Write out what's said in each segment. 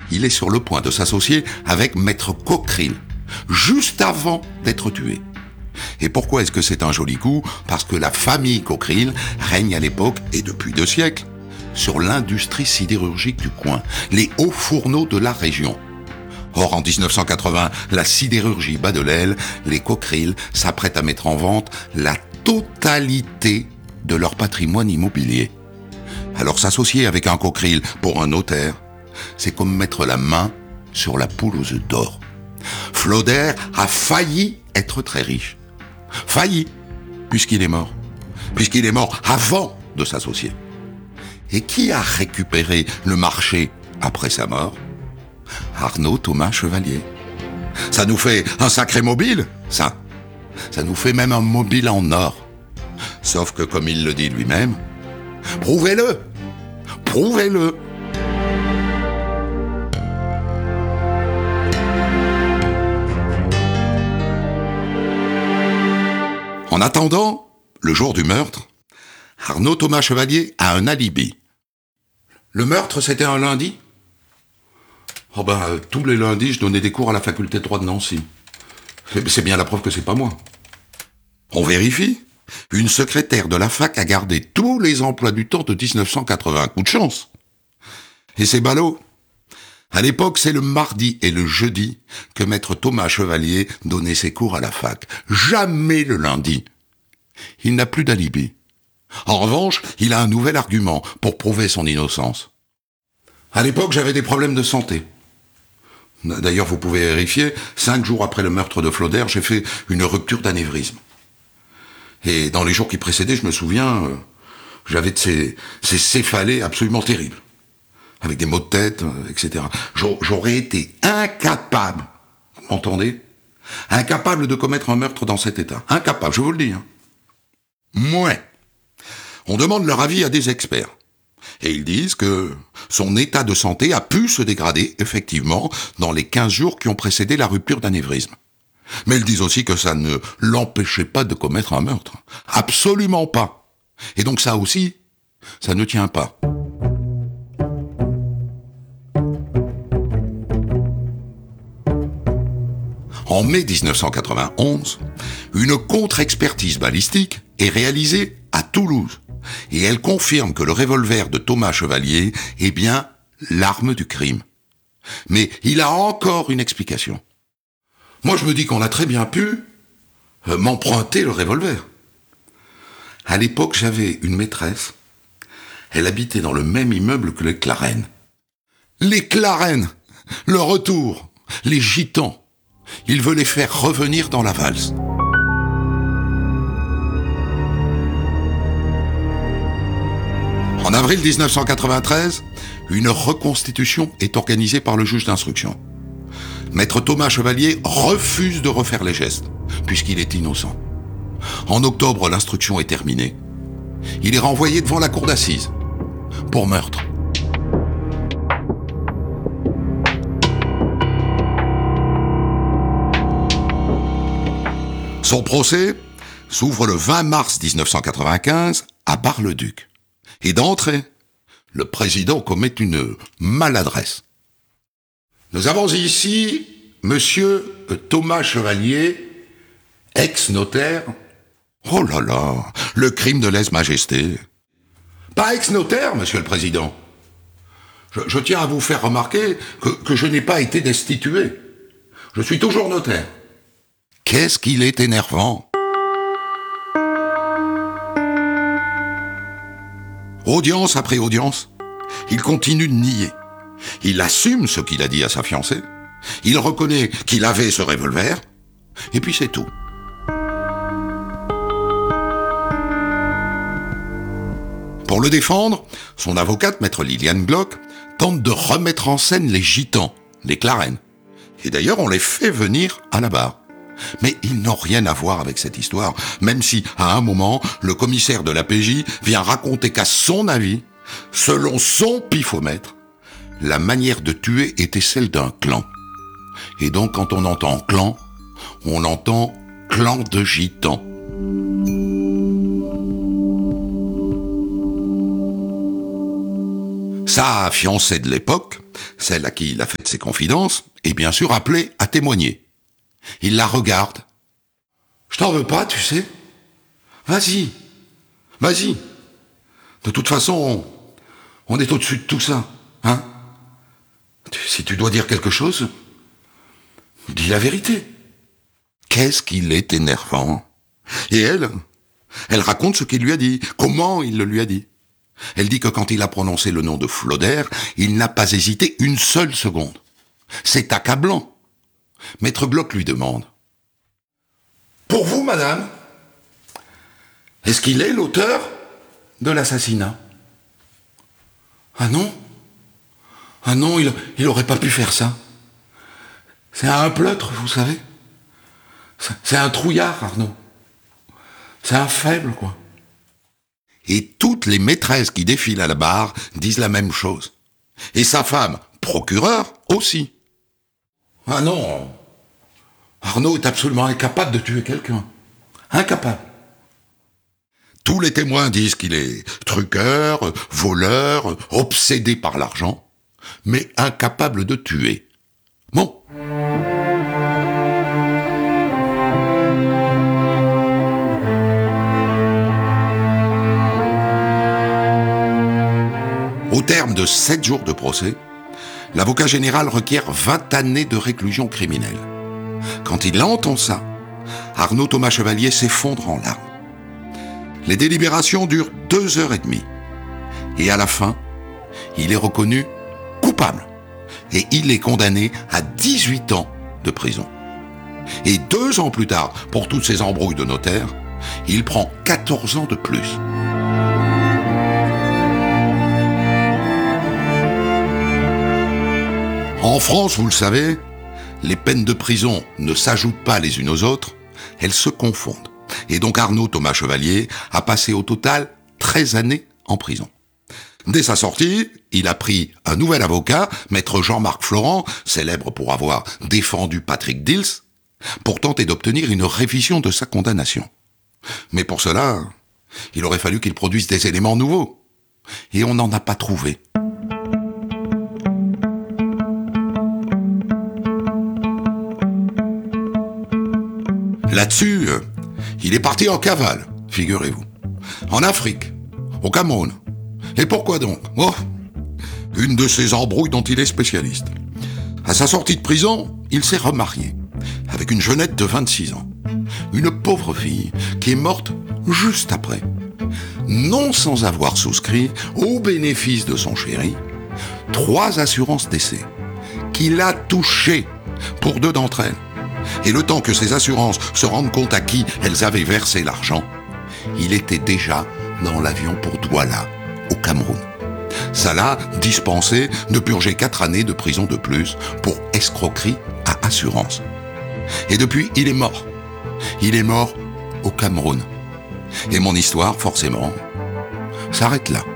il est sur le point de s'associer avec Maître Cockerill, juste avant d'être tué. Et pourquoi est-ce que c'est un joli coup ? Parce que la famille Cockerill règne à l'époque, et depuis 2 siècles, sur l'industrie sidérurgique du coin, les hauts fourneaux de la région. Or, en 1980, la sidérurgie bat de l'aile, les Cockerill s'apprêtent à mettre en vente la totalité de leur patrimoine immobilier. Alors s'associer avec un Cockerill pour un notaire, c'est comme mettre la main sur la poule aux œufs d'or. Flauder a failli être très riche. Failli, puisqu'il est mort. Puisqu'il est mort avant de s'associer. Et qui a récupéré le marché après sa mort ? Arnaud Thomas Chevalier. Ça nous fait un sacré mobile, ça. Ça nous fait même un mobile en or. Sauf que, comme il le dit lui-même, prouvez-le. Prouvez-le. En attendant, le jour du meurtre, Arnaud Thomas Chevalier a un alibi. Le meurtre, c'était un lundi ? Tous les lundis, je donnais des cours à la faculté de droit de Nancy. C'est bien la preuve que c'est pas moi. On vérifie. Une secrétaire de la fac a gardé tous les emplois du temps de 1980. Coup de chance. Et c'est ballot. À l'époque, c'est le mardi et le jeudi que maître Thomas Chevalier donnait ses cours à la fac. Jamais le lundi. Il n'a plus d'alibi. En revanche, il a un nouvel argument pour prouver son innocence. À l'époque, j'avais des problèmes de santé. D'ailleurs, vous pouvez vérifier, 5 jours après le meurtre de Flauder, j'ai fait une rupture d'anévrisme. Et dans les jours qui précédaient, je me souviens, j'avais de ces céphalées absolument terribles. Avec des maux de tête, etc. J'aurais été incapable, vous m'entendez ? Incapable de commettre un meurtre dans cet état. Incapable, je vous le dis. Mouais. On demande leur avis à des experts. Et ils disent que son état de santé a pu se dégrader, effectivement, dans les 15 jours qui ont précédé la rupture d'anévrisme. Mais ils disent aussi que ça ne l'empêchait pas de commettre un meurtre. Absolument pas. Et donc ça aussi, ça ne tient pas. En mai 1991, une contre-expertise balistique est réalisée à Toulouse. Et elle confirme que le revolver de Thomas Chevalier est bien l'arme du crime. Mais il a encore une explication. Moi, je me dis qu'on a très bien pu m'emprunter le revolver. À l'époque, j'avais une maîtresse. Elle habitait dans le même immeuble que les Clarènes. Les Clarènes, le retour, les gitans. Ils veulent les faire revenir dans la valse. En avril 1993, une reconstitution est organisée par le juge d'instruction. Maître Thomas Chevalier refuse de refaire les gestes, puisqu'il est innocent. En octobre, l'instruction est terminée. Il est renvoyé devant la cour d'assises, pour meurtre. Son procès s'ouvre le 20 mars 1995 à Bar-le-Duc. Et d'entrée, le président commet une maladresse. Nous avons ici monsieur Thomas Chevalier, ex-notaire. Oh là là, le crime de lèse-majesté. Pas ex-notaire, monsieur le président. Je tiens à vous faire remarquer que je n'ai pas été destitué. Je suis toujours notaire. Qu'est-ce qu'il est énervant. Audience après audience, il continue de nier. Il assume ce qu'il a dit à sa fiancée. Il reconnaît qu'il avait ce revolver. Et puis c'est tout. Pour le défendre, son avocate, maître Liliane Glock, tente de remettre en scène les gitans, les Clarènes. Et d'ailleurs, on les fait venir à la barre. Mais ils n'ont rien à voir avec cette histoire, même si, à un moment, le commissaire de la PJ vient raconter qu'à son avis, selon son pifomètre, la manière de tuer était celle d'un clan. Et donc, quand on entend clan, on entend clan de gitans. Sa fiancée de l'époque, celle à qui il a fait ses confidences, est bien sûr appelée à témoigner. Il la regarde. « Je t'en veux pas, tu sais. Vas-y. De toute façon, on est au-dessus de tout ça, hein. Si tu dois dire quelque chose, dis la vérité. » Qu'est-ce qu'il est énervant. Et elle raconte ce qu'il lui a dit, comment il le lui a dit. Elle dit que quand il a prononcé le nom de Floder, il n'a pas hésité une seule seconde. C'est accablant. Maître Bloch lui demande. « Pour vous, madame, est-ce qu'il est l'auteur de l'assassinat ?»« Ah non, il aurait pas pu faire ça. C'est un pleutre, vous savez. C'est un trouillard, Arnaud. C'est un faible, quoi. » Et toutes les maîtresses qui défilent à la barre disent la même chose. Et sa femme, procureure, aussi. Ah non, Arnaud est absolument incapable de tuer quelqu'un. Incapable. Tous les témoins disent qu'il est truqueur, voleur, obsédé par l'argent, mais incapable de tuer. Bon. Au terme de 7 jours de procès, l'avocat général requiert 20 années de réclusion criminelle. Quand il entend ça, Arnaud Thomas Chevalier s'effondre en larmes. Les délibérations durent 2h30. Et à la fin, il est reconnu coupable. Et il est condamné à 18 ans de prison. Et 2 ans plus tard, pour toutes ces embrouilles de notaire, il prend 14 ans de plus. En France, vous le savez, les peines de prison ne s'ajoutent pas les unes aux autres, elles se confondent. Et donc Arnaud Thomas Chevalier a passé au total 13 années en prison. Dès sa sortie, il a pris un nouvel avocat, maître Jean-Marc Florent, célèbre pour avoir défendu Patrick Dils, pour tenter d'obtenir une révision de sa condamnation. Mais pour cela, il aurait fallu qu'il produise des éléments nouveaux. Et on n'en a pas trouvé. Là-dessus, il est parti en cavale, figurez-vous. En Afrique, au Cameroun. Et pourquoi donc ? Oh, une de ces embrouilles dont il est spécialiste. À sa sortie de prison, il s'est remarié, avec une jeunette de 26 ans. Une pauvre fille qui est morte juste après. Non sans avoir souscrit, au bénéfice de son chéri, 3 assurances décès, qu'il a touchées pour 2 d'entre elles. Et le temps que ces assurances se rendent compte à qui elles avaient versé l'argent, il était déjà dans l'avion pour Douala, au Cameroun. Ça l'a dispensé de purger 4 années de prison de plus pour escroquerie à assurance. Et depuis, il est mort. Il est mort au Cameroun. Et mon histoire, forcément, s'arrête là.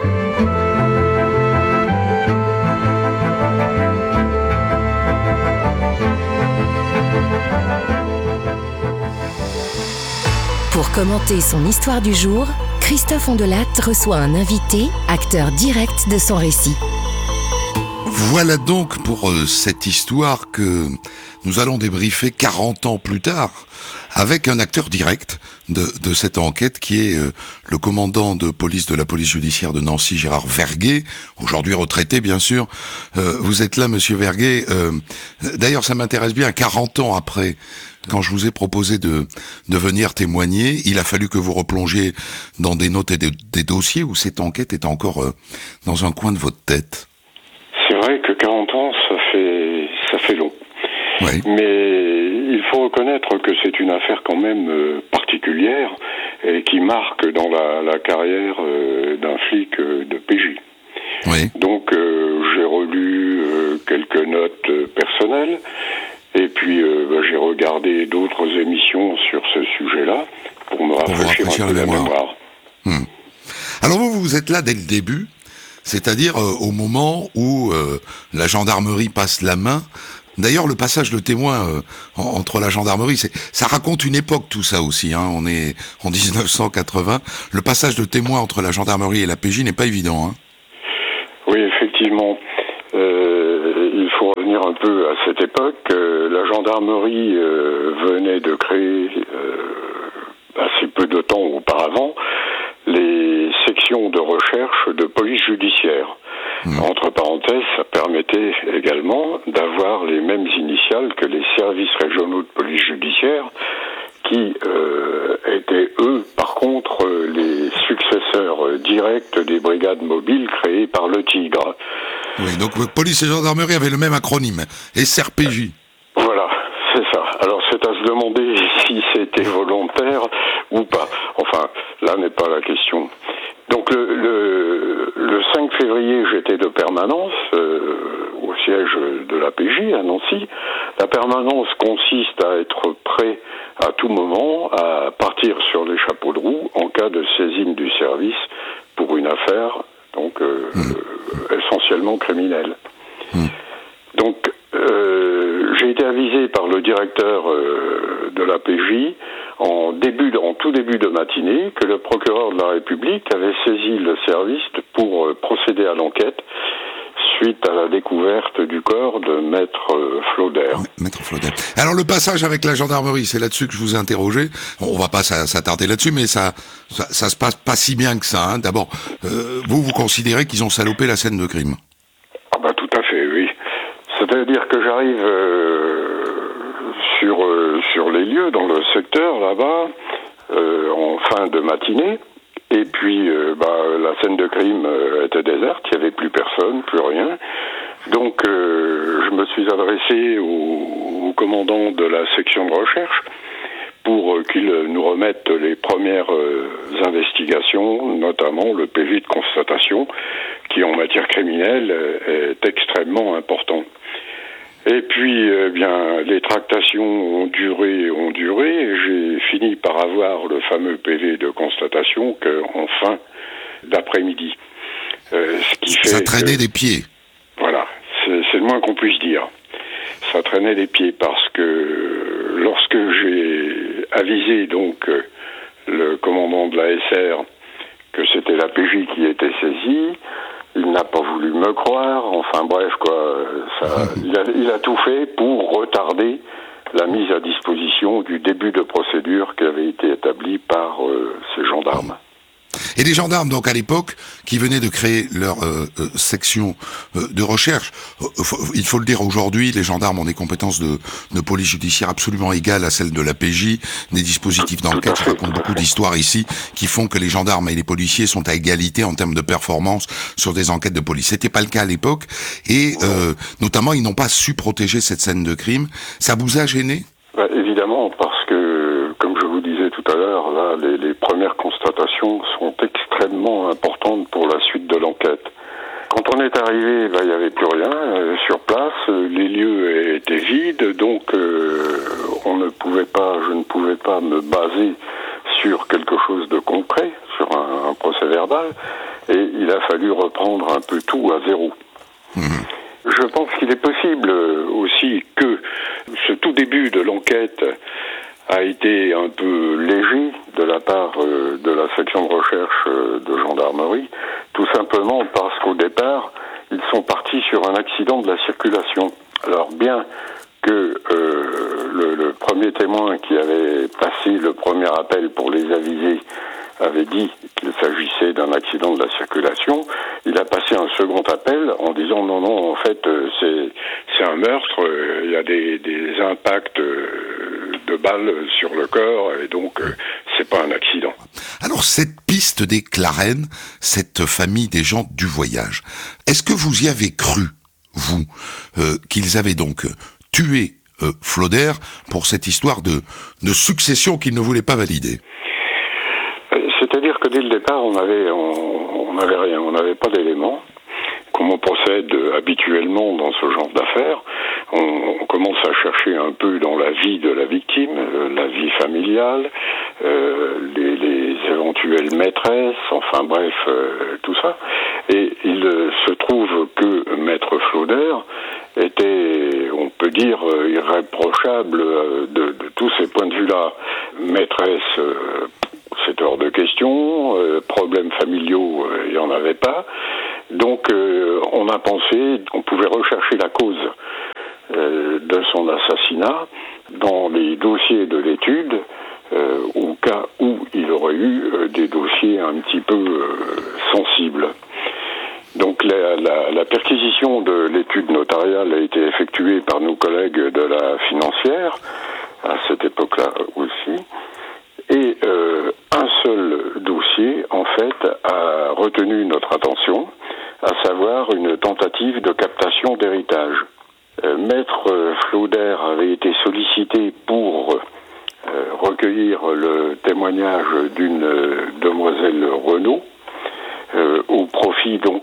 Pour commenter son histoire du jour, Christophe Ondelat reçoit un invité, acteur direct de son récit. Voilà donc pour cette histoire que nous allons débriefer 40 ans plus tard avec un acteur direct de cette enquête qui est le commandant de police de la police judiciaire de Nancy, Gérard Verguet, aujourd'hui retraité bien sûr. Vous êtes là, monsieur Verguet. D'ailleurs, ça m'intéresse bien, 40 ans après, quand je vous ai proposé de venir témoigner, il a fallu que vous replongiez dans des notes et des dossiers où cette enquête est encore dans un coin de votre tête. C'est vrai que 40 ans, ça fait long. Oui. Mais il faut reconnaître que c'est une affaire quand même particulière et qui marque dans la carrière d'un flic de PJ. Oui. Donc j'ai relu quelques notes personnelles et puis j'ai regardé d'autres émissions sur ce sujet-là pour me rafraîchir un peu la mémoire. Alors vous êtes là dès le début, c'est-à-dire au moment où la gendarmerie passe la main. D'ailleurs, le passage de témoin entre la gendarmerie, ça raconte une époque tout ça aussi. Hein. On est en 1980. Le passage de témoin entre la gendarmerie et la PJ n'est pas évident. Hein. Oui, effectivement, il faut revenir un peu à cette époque. La gendarmerie venait de créer, assez peu de temps auparavant, les sections de recherche de police judiciaire. Entre parenthèses, ça permettait également d'avoir les mêmes initiales que les services régionaux de police judiciaire, qui étaient, eux, par contre, les successeurs directs des brigades mobiles créées par le Tigre. Oui, donc police et gendarmerie avaient le même acronyme, SRPJ. Voilà, c'est ça. Alors c'est à se demander si c'était volontaire ou pas. Enfin, là n'est pas la question. Donc le 5 février, j'étais de permanence au siège de l'APJ à Nancy. La permanence consiste à être prêt à tout moment à partir sur les chapeaux de roue en cas de saisine du service pour une affaire donc essentiellement criminelle. Donc j'ai été avisé par le directeur de l'APJ en tout début de matinée que le procureur de la République avait saisi le service pour procéder à l'enquête suite à la découverte du corps de Maître Flauder. Maître Flauder. Alors le passage avec la gendarmerie, c'est là-dessus que je vous ai interrogé. On va pas s'attarder là-dessus, mais ça se passe pas si bien que ça. Hein. D'abord, vous considérez qu'ils ont salopé la scène de crime? Ah bah tout à fait, oui. C'est-à-dire que j'arrive sur les lieux, dans le secteur là-bas, en fin de matinée, et puis la scène de crime était déserte, il n'y avait plus personne, plus rien. Donc je me suis adressé au commandant de la section de recherche pour qu'il nous remette les premières investigations, notamment le PV de constatation, qui en matière criminelle est extrêmement important. Et puis, les tractations ont duré, et j'ai fini par avoir le fameux PV de constatation en fin d'après-midi. Ce qui fait ça traînait des pieds. Voilà, c'est le moins qu'on puisse dire. Ça traînait des pieds parce que lorsque j'ai avisé donc le commandant de la SR que c'était la PJ qui était saisie, il n'a pas voulu me croire, enfin bref quoi, il a tout fait pour retarder la mise à disposition du début de procédure qui avait été établie par ces gendarmes. Et les gendarmes, donc à l'époque, qui venaient de créer leur section de recherche, il faut le dire aujourd'hui, les gendarmes ont des compétences de police judiciaire absolument égales à celles de la PJ, des dispositifs d'enquête, je raconte beaucoup d'histoires ici, qui font que les gendarmes et les policiers sont à égalité en termes de performance sur des enquêtes de police. C'était pas le cas à l'époque, et notamment, ils n'ont pas su protéger cette scène de crime. Ça vous a gêné ? Évidemment, parce que, comme je vous disais tout à l'heure, là, les premières constatations sont extrêmement importantes pour la suite de l'enquête. Quand on est arrivé, il n'y avait plus rien sur place, les lieux étaient vides, donc je ne pouvais pas me baser sur quelque chose de concret, sur un procès verbal, et il a fallu reprendre un peu tout à zéro. Je pense qu'il est possible aussi que ce tout début de l'enquête a été un peu léger de la part de la section de recherche de gendarmerie, tout simplement parce qu'au départ, ils sont partis sur un accident de la circulation. Alors bien que le premier témoin qui avait passé le premier appel pour les aviser avait dit qu'il s'agissait d'un accident de la circulation, il a passé un second appel en disant non, en fait, c'est un meurtre, il y a des impacts de balles sur le corps, et donc c'est pas un accident. Alors cette piste des Clarènes, cette famille des gens du voyage, est-ce que vous y avez cru, vous, qu'ils avaient donc tué Flauder pour cette histoire de succession qu'ils ne voulaient pas valider ? C'est-à-dire que dès le départ, on n'avait rien, on n'avait pas d'éléments. Comme on procède habituellement dans ce genre d'affaires, on commence à chercher un peu dans la vie de la victime, la vie familiale, les éventuelles maîtresses, enfin bref, tout ça. Et il se trouve que Maître Flauder était, on peut dire, irréprochable de tous ces points de vue-là. Maîtresse, c'est hors de question, problèmes familiaux, il n'y en avait pas. Donc on a pensé qu'on pouvait rechercher la cause de son assassinat dans les dossiers de l'étude, au cas où il aurait eu des dossiers un petit peu sensibles. Donc la perquisition de l'étude notariale a été effectuée par nos collègues de la financière, à cette époque-là aussi, et un seul dossier, en fait, a retenu notre attention, à savoir une tentative de captation d'héritage. Maître Flauder avait été sollicité pour recueillir le témoignage d'une demoiselle Renaud, au profit donc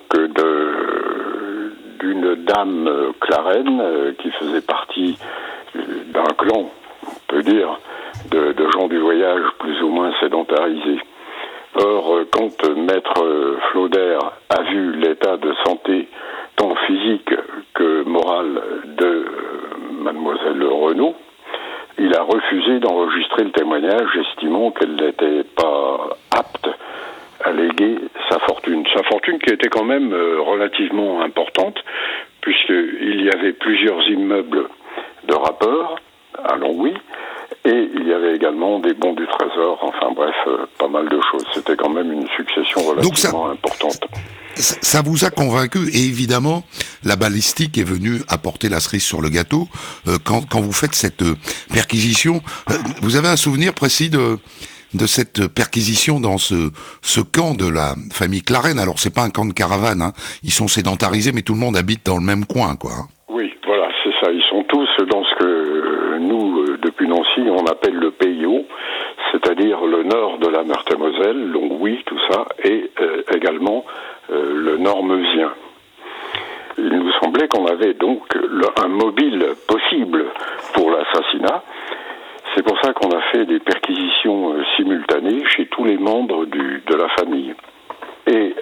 d'une dame Clarène qui faisait partie d'un clan, on peut dire, de gens du voyage plus ou moins sédentarisés. Or, quand Maître Flauder a vu l'état de santé tant physique que moral de Mademoiselle Renaud, il a refusé d'enregistrer le témoignage, estimant qu'elle n'était pas apte à léguer sa fortune. Sa fortune qui était quand même relativement importante, puisqu'il y avait plusieurs immeubles de rapport à Longwy, et il y avait également des bons du trésor, enfin bref, pas mal de choses. C'était quand même une succession relativement importante. Ça vous a convaincu, et évidemment, la balistique est venue apporter la cerise sur le gâteau. Quand vous faites cette perquisition, vous avez un souvenir précis de cette perquisition dans ce camp de la famille Clarène? Alors c'est pas un camp de caravane, hein. Ils sont sédentarisés, mais tout le monde habite dans le même coin, quoi. Oui, voilà, c'est ça. Ils sont tous dans ce que nous, depuis Nancy, on appelle le PIO, c'est-à-dire le nord de la Meurthe-et-Moselle, Longwy, tout ça, et également le nord meusien. Il nous semblait qu'on avait donc un mobile possible pour l'assassinat. C'est pour ça qu'on a fait des perquisitions simultanées chez tous les membres de la famille. Et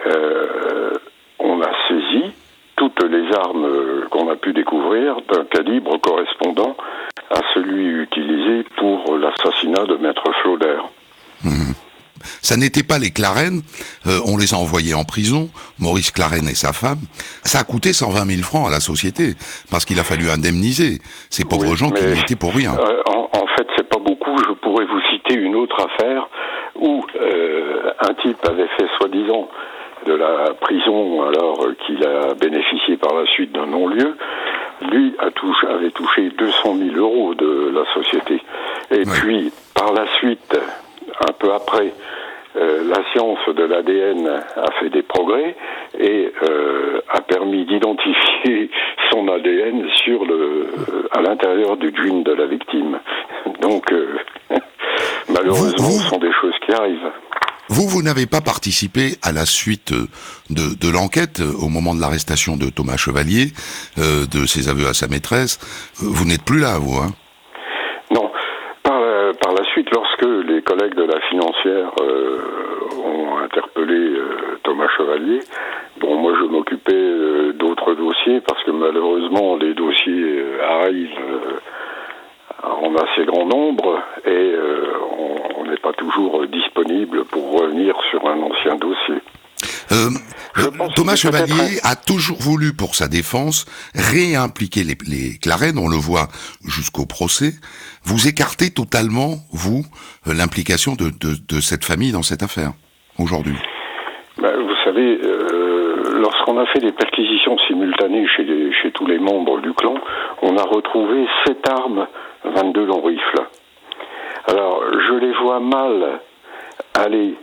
on a saisi toutes les armes qu'on a pu découvrir d'un calibre correspondant à celui utilisé pour l'assassinat de Maître Flauder. Ça n'était pas les Clarène, on les a envoyés en prison, Maurice Clarène et sa femme. Ça a coûté 120 000 francs à la société, parce qu'il a fallu indemniser ces pauvres gens qui n'y étaient pour rien. En fait, c'est pas beaucoup. Je pourrais vous citer une autre affaire où un type avait fait soi-disant de la prison, alors qu'il a bénéficié par la suite d'un non-lieu. Lui avait touché 200 000 euros de la société. Et puis, par la suite, un peu après, la science de l'ADN a fait des progrès et a permis d'identifier son ADN à l'intérieur du jean de la victime. Donc, malheureusement, ce sont des choses qui arrivent. Vous n'avez pas participé à la suite de l'enquête au moment de l'arrestation de Thomas Chevalier, de ses aveux à sa maîtresse. Vous n'êtes plus là, vous, hein? Non. Par la suite, lorsque les collègues de la financière ont interpellé Thomas Chevalier, bon, moi je m'occupais d'autres dossiers parce que malheureusement les dossiers arrivent en assez grand nombre et on n'est pas toujours disponible pour revenir sur un ancien dossier. Thomas Chevalier a toujours voulu, pour sa défense, réimpliquer les Clarène, on le voit jusqu'au procès. Vous écartez totalement, vous, l'implication de cette famille dans cette affaire, aujourd'hui? Vous savez, lorsqu'on a fait des perquisitions simultanées chez tous les membres du clan, on a retrouvé 7 armes, 22 longs rifles. Alors, je les vois mal aller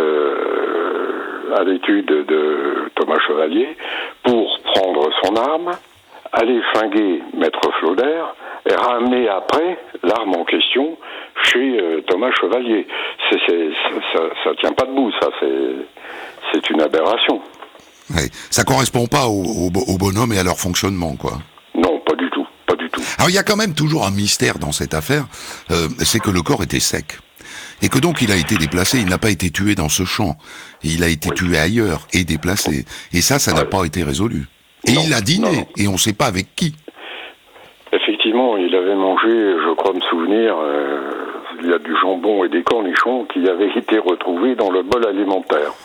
à l'étude de Thomas Chevalier pour prendre son arme, aller flinguer Maître Flauder et ramener après l'arme en question chez Thomas Chevalier. Ça tient pas debout, ça, c'est une aberration. Ouais, ça correspond pas au bonhomme et à leur fonctionnement, quoi. Non, pas du tout, pas du tout. Alors il y a quand même toujours un mystère dans cette affaire, c'est que le corps était sec. Et que donc il a été déplacé, il n'a pas été tué dans ce champ. Il a été tué ailleurs et déplacé. Et ça n'a pas été résolu. Et il a dîné, et on ne sait pas avec qui. Effectivement, il avait mangé, je crois me souvenir, il y a du jambon et des cornichons qui avaient été retrouvés dans le bol alimentaire.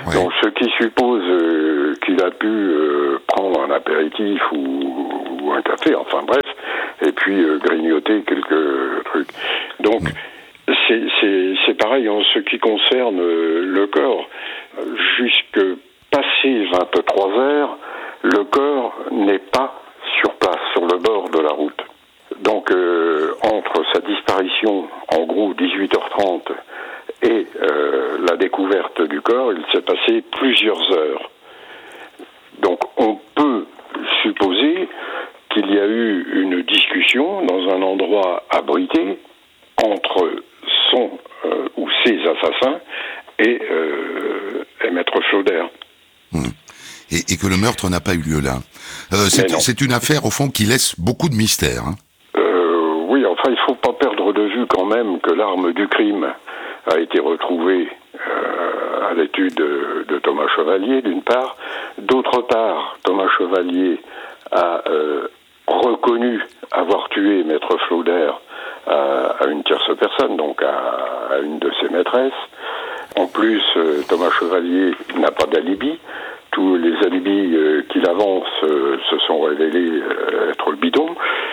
Ouais. Donc ce qui suppose qu'il a pu prendre un apéritif ou un café, enfin bref, et puis grignoter quelques trucs. Donc c'est pareil en ce qui concerne le corps. Jusque passé 23 heures, le corps n'est pas sur place, sur le bord de la route. Donc entre sa disparition, en gros 18h30, et la découverte du corps, il s'est passé plusieurs heures. Donc on peut supposer qu'il y a eu une discussion dans un endroit abrité entre son ou ses assassins et Maître Flauder. Et que le meurtre n'a pas eu lieu là. C'est une affaire, au fond, qui laisse beaucoup de mystères. Hein. Oui, enfin, il ne faut pas perdre de vue quand même que l'arme du crime a été retrouvée à l'étude de Thomas Chevalier, d'une part. D'autre part, Thomas Chevalier a reconnu avoir tué Maître Flauder à une tierce personne, donc à une de ses maîtresses. En plus, Thomas Chevalier n'a pas d'alibi. Tous les alibis qu'il avance se sont révélés être bidons.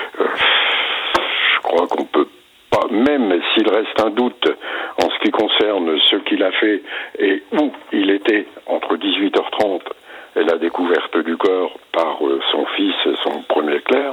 Je crois qu'on peut pas, même s'il reste un doute en ce qui concerne ce qu'il a fait et où il était entre 18h30 et la découverte du corps par son fils, son premier clerc,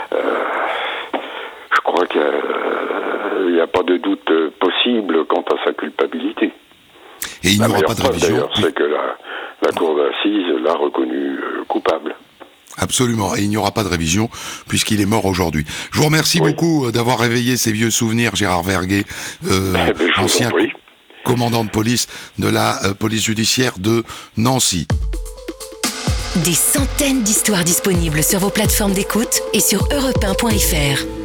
je crois qu'il n'y a pas de doute possible quant à sa culpabilité. Et il n'y aura pas de révision. D'ailleurs, c'est que la cour d'assises l'a reconnu coupable. Absolument, et il n'y aura pas de révision puisqu'il est mort aujourd'hui. Je vous remercie beaucoup d'avoir réveillé ces vieux souvenirs, Gérard Verguet, ancien commandant de police de la police judiciaire de Nancy. Des centaines d'histoires disponibles sur vos plateformes d'écoute et sur europe1.fr.